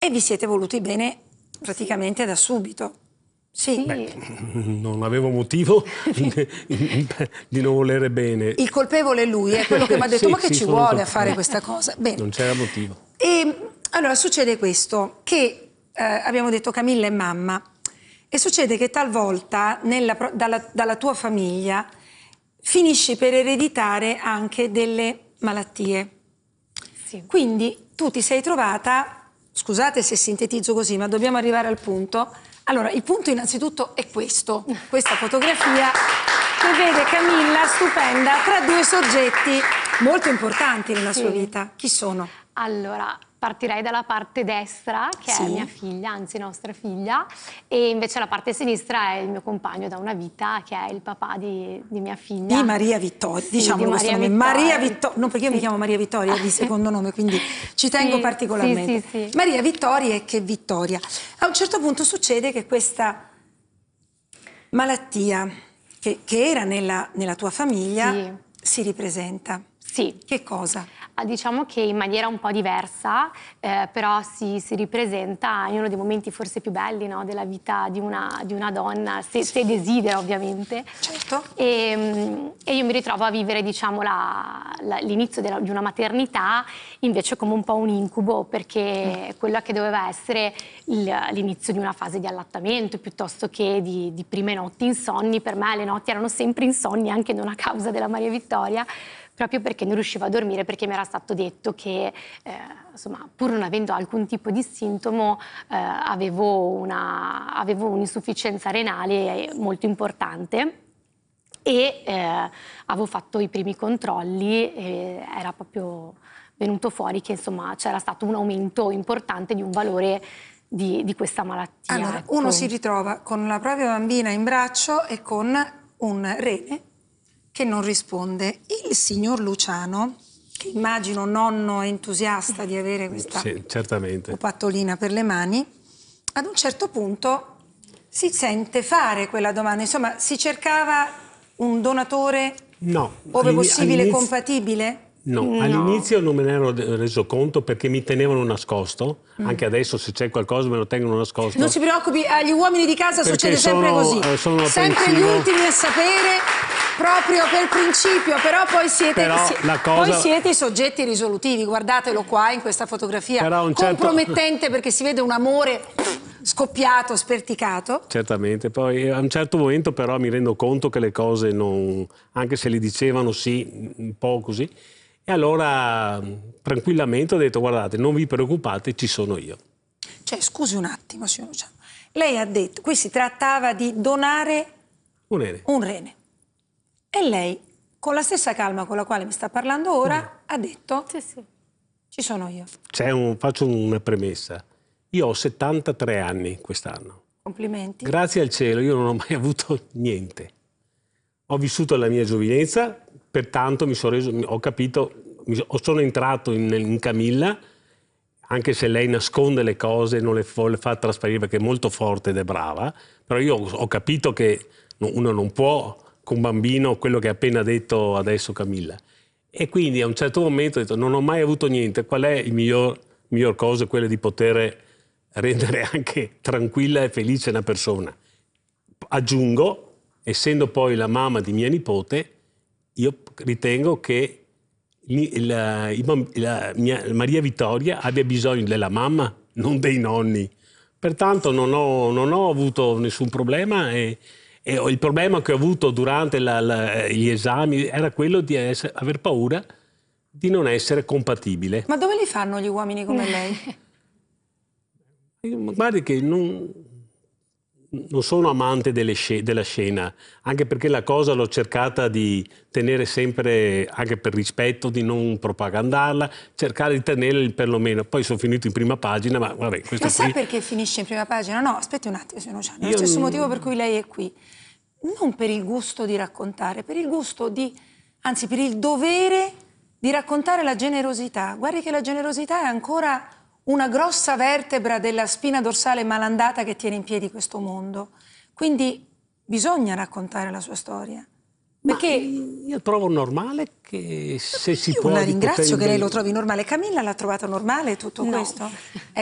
e vi siete voluti bene praticamente da subito. Sì. Beh, non avevo motivo di non volere bene. Il colpevole è lui, è quello che mi ha detto, Sì, ma che sì, ci vuole a fare questa cosa? Bene. Non c'era motivo. E allora succede questo, che abbiamo detto Camilla è mamma, e succede che talvolta dalla tua famiglia finisci per ereditare anche delle malattie. Sì. Quindi tu ti sei trovata, scusate se sintetizzo così, ma dobbiamo arrivare al punto. Allora, il punto innanzitutto è questo, questa fotografia che vede Camilla stupenda tra due soggetti molto importanti nella sua vita. Chi sono? Allora, partirei dalla parte destra, che Sì. è mia figlia, anzi nostra figlia, e invece la parte sinistra è il mio compagno da una vita, che è il papà di mia figlia. Di Maria Vittoria, Sì, diciamo di questo Maria nome. Vittoria. Maria Vittoria, non perché io mi chiamo Maria Vittoria di secondo nome, quindi ci tengo Sì, particolarmente. sì. Maria Vittoria e che Vittoria. A un certo punto succede che questa malattia che era nella tua famiglia si ripresenta. Sì. Che cosa? Diciamo che in maniera un po' diversa, però si ripresenta in uno dei momenti forse più belli, no, della vita di una donna, se desidera ovviamente. Certo. E io mi ritrovo a vivere, diciamo, l'inizio di una maternità invece come un po' un incubo, perché quella che doveva essere l'inizio di una fase di allattamento piuttosto che di prime notti insonni, per me le notti erano sempre insonni, anche non a causa della Maria Vittoria, proprio perché non riuscivo a dormire, perché mi era stato detto che, insomma, pur non avendo alcun tipo di sintomo, avevo un'insufficienza renale molto importante e avevo fatto i primi controlli e era proprio venuto fuori che, insomma, c'era stato un aumento importante di un valore di questa malattia. Allora, ecco. uno si ritrova con la propria bambina in braccio e con un rene che non risponde. Il signor Luciano, che immagino nonno entusiasta di avere questa Sì, certamente. pupattolina per le mani, ad un certo punto si sente fare quella domanda. Insomma, si cercava un donatore, No. ove possibile, compatibile? No, all'inizio non me ne ero reso conto perché mi tenevano nascosto, anche adesso se c'è qualcosa me lo tengono nascosto. Non si preoccupi, agli uomini di casa Perché succede sempre così. sono sempre gli ultimi a sapere, proprio per principio, però poi siete i soggetti risolutivi. Guardatelo qua in questa fotografia compromettente perché si vede un amore scoppiato, sperticato. Certamente, poi a un certo momento però mi rendo conto che le cose non, anche se le dicevano sì, un po' così, e allora tranquillamente ho detto guardate, non vi preoccupate, ci sono io. Cioè, scusi un attimo, signor Luciano, lei ha detto, qui si trattava di donare un rene. E lei, con la stessa calma con la quale mi sta parlando ora, ha detto, Sì. ci sono io. Faccio una premessa. Io ho 73 anni quest'anno. Complimenti. Grazie al cielo io non ho mai avuto niente. Ho vissuto la mia giovinezza, pertanto ho capito, sono entrato in Camilla, anche se lei nasconde le cose, non le vuole far trasparire perché è molto forte ed è brava, però io ho capito che uno non può con un bambino quello che ha appena detto adesso Camilla. E quindi a un certo momento ho detto non ho mai avuto niente, qual è il miglior cosa? Quella di poter rendere anche tranquilla e felice una persona. Aggiungo, essendo poi la mamma di mia nipote, io ritengo che Maria Vittoria abbia bisogno della mamma, non dei nonni. Pertanto non ho avuto nessun problema e il problema che ho avuto durante gli esami era quello di aver paura di non essere compatibile. Ma dove li fanno gli uomini come lei? Guardi che non sono amante della scena, anche perché la cosa l'ho cercata di tenere sempre, anche per rispetto, di non propagandarla, cercare di tenerla perlomeno. Poi sono finito in prima pagina, ma vabbè, questo Ma sa perché finisce in prima pagina? No, aspetti un attimo, signor Luciano. È lo stesso motivo per cui lei è qui. Non per il gusto di raccontare, per il gusto anzi per il dovere di raccontare la generosità. Guardi che la generosità è ancora una grossa vertebra della spina dorsale malandata che tiene in piedi questo mondo. Quindi bisogna raccontare la sua storia. Perché io trovo normale che se si può... Io la ringrazio che lei lo trovi normale. Camilla l'ha trovato normale tutto questo?